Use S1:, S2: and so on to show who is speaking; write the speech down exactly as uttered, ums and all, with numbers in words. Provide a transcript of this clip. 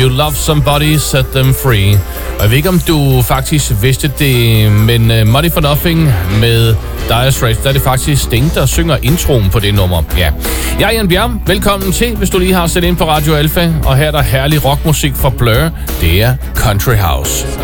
S1: You love somebody, set them free. Og jeg ved ikke, om du faktisk vidste det, men uh, Money for Nothing med Dire Straits, der er det faktisk Sting, der synger introen på det nummer. Ja. Jeg er Jan Bjerg. Velkommen til, hvis du lige har set ind på Radio Alpha. Og her er der herlig rockmusik fra Blur. Det er Country House.